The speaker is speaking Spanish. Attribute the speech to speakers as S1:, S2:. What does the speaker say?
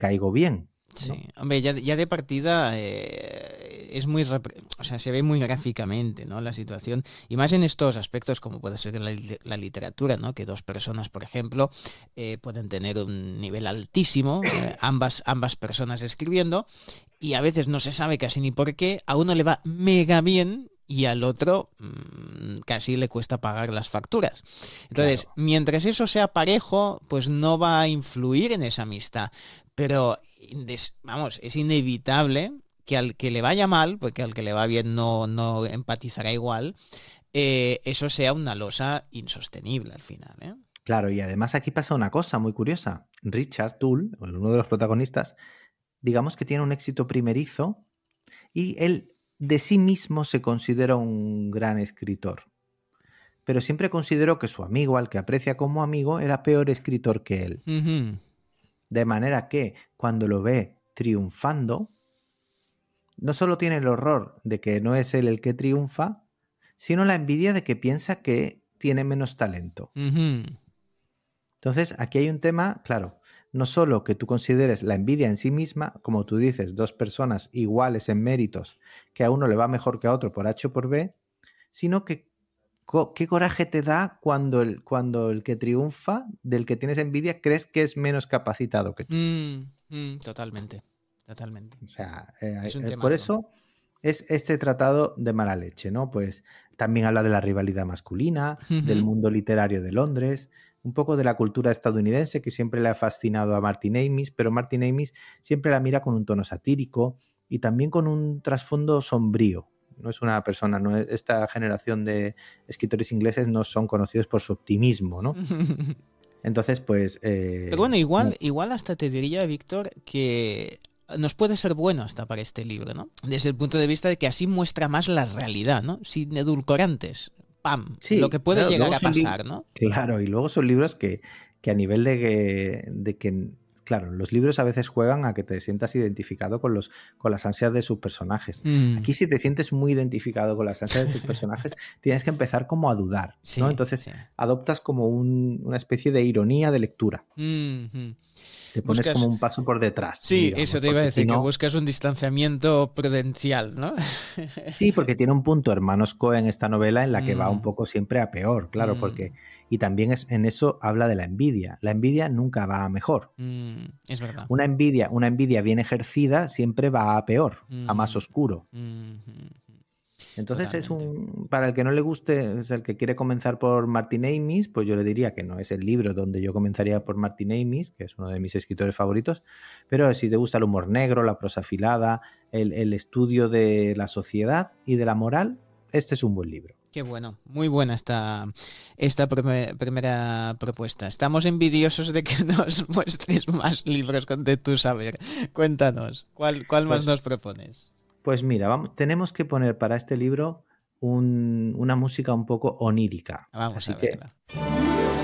S1: caigo bien,
S2: Sí,
S1: ¿no?
S2: hombre, ya de partida es muy, o sea, se ve muy gráficamente, ¿no? La situación, y más en estos aspectos como puede ser la literatura, ¿no? Que dos personas, por ejemplo, pueden tener un nivel altísimo, ambas personas escribiendo, y a veces no se sabe casi ni por qué, a uno le va mega bien y al otro casi le cuesta pagar las facturas. Entonces,
S1: Claro.
S2: mientras eso sea parejo, pues no va a influir en esa amistad. Pero, vamos, es inevitable que al que le vaya mal, porque al que le va bien no empatizará igual, eso sea una losa insostenible al final, ¿eh?
S1: Claro, y además aquí pasa una cosa muy curiosa. Richard Toole, uno de los protagonistas, digamos que tiene un éxito primerizo y él de sí mismo se considera un gran escritor. Pero siempre consideró que su amigo, al que aprecia como amigo, era peor escritor que él.
S2: Ujú.
S1: De manera que cuando lo ve triunfando, no solo tiene el horror de que no es él el que triunfa, sino la envidia de que piensa que tiene menos talento.
S2: Ujú.
S1: Entonces, aquí hay un tema, claro, no solo que tú consideres la envidia en sí misma, como tú dices, dos personas iguales en méritos, que a uno le va mejor que a otro por H o por B, sino que qué coraje te da cuando el que triunfa, del que tienes envidia, crees que es menos capacitado que tú.
S2: Totalmente, totalmente.
S1: O sea,
S2: Es un
S1: por
S2: temazo.
S1: eso es este tratado de mala leche, ¿no? Pues también habla de la rivalidad masculina, del
S2: Ujú.
S1: mundo literario de Londres, un poco de la cultura estadounidense que siempre le ha fascinado a Martin Amis, pero Martin Amis siempre la mira con un tono satírico y también con un trasfondo sombrío. No es una persona, no es, esta generación de escritores ingleses no son conocidos por su optimismo, ¿no? Entonces, pues,
S2: Pero bueno,
S1: no.
S2: igual hasta te diría, Víctor, que nos puede ser bueno hasta para este libro, ¿no? Desde el punto de vista de que así muestra más la realidad, ¿no? Sin edulcorantes. ¡Pam! Lo que
S1: Sí,
S2: puede
S1: claro,
S2: llegar a pasar, ¿no?
S1: claro, y luego son libros que a nivel de que, claro, los libros a veces juegan a que te sientas identificado con las ansias de sus personajes.
S2: Mm.
S1: Aquí, si te sientes muy identificado con las ansias de tus personajes, tienes que empezar como a dudar, ¿no?
S2: Sí,
S1: Entonces,
S2: sí.
S1: adoptas como una especie de ironía de lectura.
S2: Mm.
S1: Te pones como
S2: Buscas.
S1: un paso por detrás,
S2: Sí,
S1: digamos,
S2: eso te iba a
S1: porque si
S2: decir, que
S1: no,
S2: buscas un distanciamiento prudencial, ¿no?
S1: sí, porque tiene un punto hermanos Coen esta novela en la que va un
S2: Mm,
S1: poco siempre a peor, claro, porque
S2: mm,
S1: y también es en eso habla de la envidia. La envidia nunca va a mejor.
S2: es verdad.
S1: Una envidia bien ejercida siempre va a peor, a más
S2: Mm,
S1: oscuro. Entonces es
S2: totalmente.
S1: para el que no le guste, es el que quiere comenzar por Martin Amis, pues yo le diría que no es el libro donde yo comenzaría por Martin Amis, que es uno de mis escritores favoritos, pero si te gusta el humor negro, la prosa afilada, el estudio de la sociedad y de la moral, este es un buen libro.
S2: Qué bueno, muy buena esta primera propuesta. Estamos envidiosos de que nos muestres más libros con de tu saber. Cuéntanos, ¿cuál más
S1: Pues,
S2: nos propones?
S1: pues mira, tenemos que poner para este libro una música un poco onírica.
S2: Vamos a
S1: Así que
S2: verla.